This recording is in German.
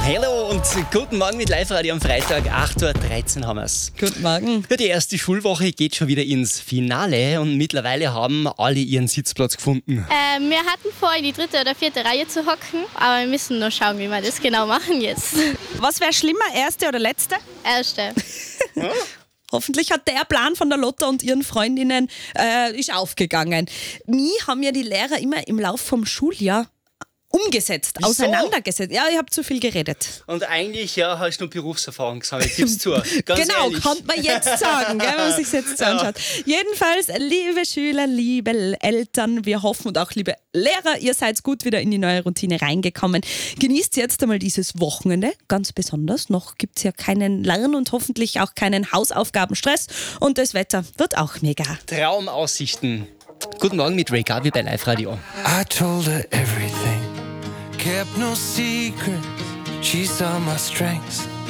Hallo und guten Morgen mit Live-Radio am Freitag, 8.13 Uhr haben wir es. Guten Morgen. Ja, die erste Schulwoche geht schon wieder ins Finale und mittlerweile haben alle ihren Sitzplatz gefunden. Wir hatten vor, in die 3. oder 4. Reihe zu hocken, aber wir müssen noch schauen, wie wir das genau machen jetzt. Was wäre schlimmer, erste oder letzte? Erste. Hoffentlich hat der Plan von der Lotta und ihren Freundinnen ist aufgegangen. Mich haben ja die Lehrer immer im Laufe vom Schuljahr umgesetzt, Wieso? auseinandergesetzt. Ja, ich habe zu viel geredet. Und eigentlich hast du noch Berufserfahrung gesammelt, gib's zu. Ganz Genau, ehrlich. kann man jetzt sagen, gell, wenn man sich jetzt so anschaut. Jedenfalls, liebe Schüler, liebe Eltern, wir hoffen und auch liebe Lehrer, ihr seid gut wieder in die neue Routine reingekommen. Genießt jetzt einmal dieses Wochenende, ganz besonders. Noch gibt es ja keinen Lern- und hoffentlich auch keinen Hausaufgabenstress. Und das Wetter wird auch mega. Traumaussichten. Guten Morgen mit Ray Garvey bei Live-Radio. I told her everything, kept no secrets. She saw my strengths